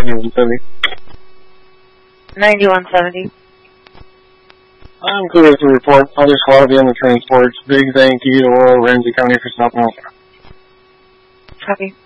9170. 9170. I'm clear with the report. I'll just want to be on the transports. Big thank you to Royal Ramsey County for stopping off. Copy.